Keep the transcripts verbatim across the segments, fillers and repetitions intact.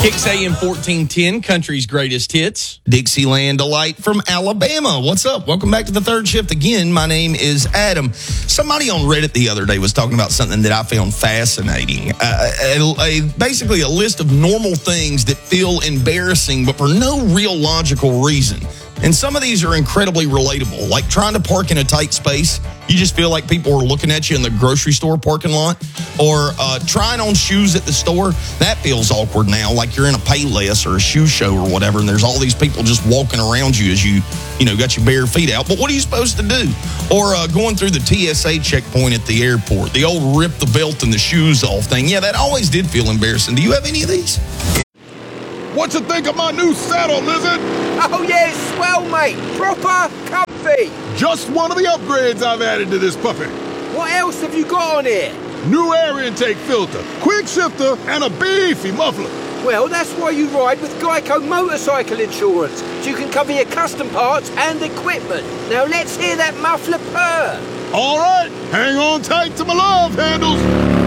Kicks A M fourteen ten, country's greatest hits. Dixieland Delight from Alabama. What's up? Welcome back to the third shift. Again, my name is Adam. Somebody on Reddit the other day was talking about something that I found fascinating. Uh, a, a, basically a list of normal things that feel embarrassing, but for no real logical reason. And some of these are incredibly relatable, like trying to park in a tight space. You just feel like people are looking at you in the grocery store parking lot. Or uh, trying on shoes at the store. That feels awkward now, like you're in a Payless or a shoe show or whatever, and there's all these people just walking around you as you, you know, got your bare feet out. But what are you supposed to do? Or uh, going through the T S A checkpoint at the airport, the old rip the belt and the shoes off thing. Yeah, that always did feel embarrassing. Do you have any of these? What you think of my new saddle, Lizard? Oh, yeah, it's swell, mate. Proper comfy. Just one of the upgrades I've added to this puppy. What else have you got on here? New air intake filter, quick shifter, and a beefy muffler. Well, that's why you ride with Geico Motorcycle Insurance, so you can cover your custom parts and equipment. Now let's hear that muffler purr. All right, hang on tight to my love handles.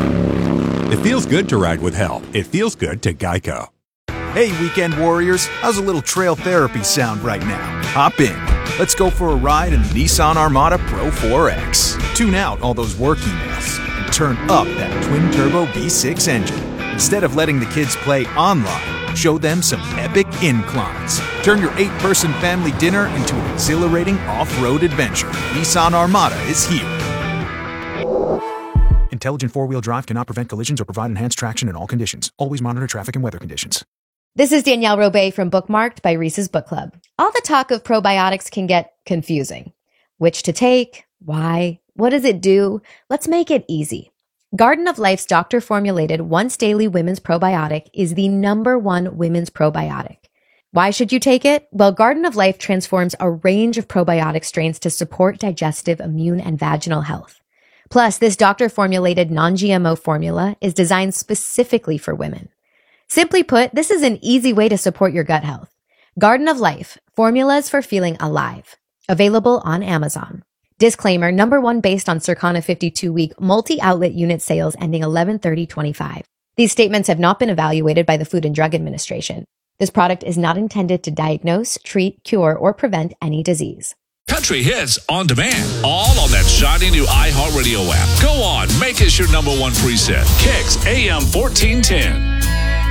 It feels good to ride with help. It feels good to Geico. Hey, weekend warriors, how's a little trail therapy sound right now? Hop in. Let's go for a ride in the Nissan Armada Pro four X. Tune out all those work emails and turn up that twin-turbo V six engine. Instead of letting the kids play online, show them some epic inclines. Turn your eight-person family dinner into an exhilarating off-road adventure. Nissan Armada is here. Intelligent four-wheel drive cannot prevent collisions or provide enhanced traction in all conditions. Always monitor traffic and weather conditions. This is Danielle Robay from Bookmarked by Reese's Book Club. All the talk of probiotics can get confusing. Which to take? Why? What does it do? Let's make it easy. Garden of Life's doctor-formulated once-daily women's probiotic is the number one women's probiotic. Why should you take it? Well, Garden of Life transforms a range of probiotic strains to support digestive, immune, and vaginal health. Plus, this doctor-formulated non-G M O formula is designed specifically for women. Simply put, this is an easy way to support your gut health. Garden of Life, formulas for feeling alive. Available on Amazon. Disclaimer, number one based on Circana fifty-two week multi-outlet unit sales ending eleven thirty twenty-five. These statements have not been evaluated by the Food and Drug Administration. This product is not intended to diagnose, treat, cure, or prevent any disease. Country hits on demand, all on that shiny new iHeartRadio app. Go on, make us your number one preset. Kicks A M fourteen ten.